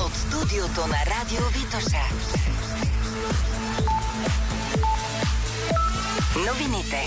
от студиото на Радио Витоша. Новините.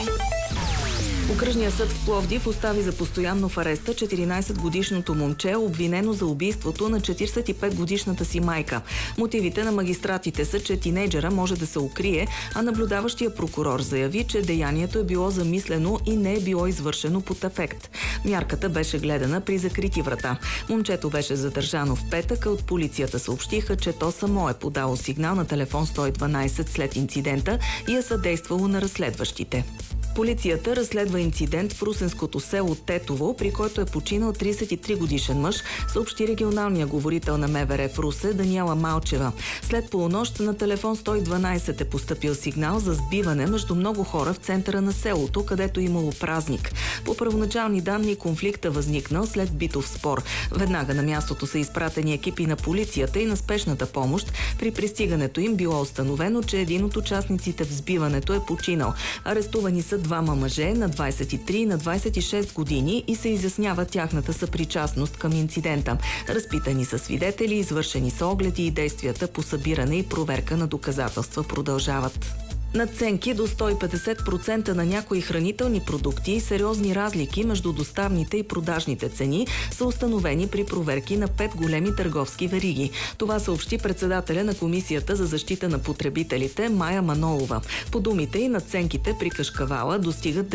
Окръжният съд в Пловдив остави за постоянно в ареста 14-годишното момче, обвинено за убийството на 45-годишната си майка. Мотивите на магистратите са, че тинейджера може да се укрие, а наблюдаващия прокурор заяви, че деянието е било замислено и не е било извършено под афект. Мярката беше гледана при закрити врата. Момчето беше задържано в петък, а от полицията съобщиха, че то само е подало сигнал на телефон 112 след инцидента и е съдействало на разследващите. Полицията разследва инцидент в русенското село Тетово, при който е починал 33-годишен мъж, съобщи регионалния говорител на МВР в Русе Даниела Малчева. След полунощ на телефон 112 е постъпил сигнал за сбиване между много хора в центъра на селото, където имало празник. По първоначални данни конфликта възникнал след битов спор. Веднага на мястото са изпратени екипи на полицията и на спешната помощ. При пристигането им било установено, че един от участниците в сбиването е починал. Арестувани са двама мъже на 23 и на 26 години и се изяснява тяхната съпричастност към инцидента. Разпитани са свидетели, извършени са огледи и действията по събиране и проверка на доказателства продължават. Надценки до 150% на някои хранителни продукти и сериозни разлики между доставните и продажните цени са установени при проверки на 5 големи търговски вериги. Това съобщи председателя на Комисията за защита на потребителите Мая Манолова. По думите й, надценките при кашкавала достигат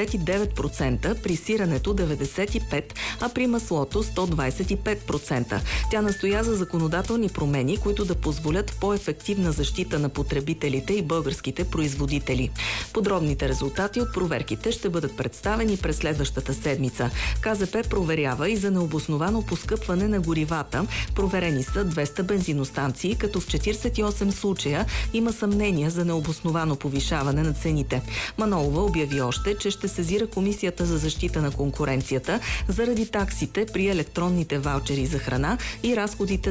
99%, при сиренето 95%, а при маслото 125%. Тя настоя за законодателни промени, които да позволят по-ефективна защита на потребителите и българските производители. Подробните резултати от проверките ще бъдат представени през следващата седмица. КЗП проверява и за необосновано поскъпване на горивата. Проверени са 200 бензиностанции, като в 48 случая има съмнения за необосновано повишаване на цените. Манолова обяви още, че ще сезира Комисията за защита на конкуренцията заради таксите при електронните ваучери за храна и разходите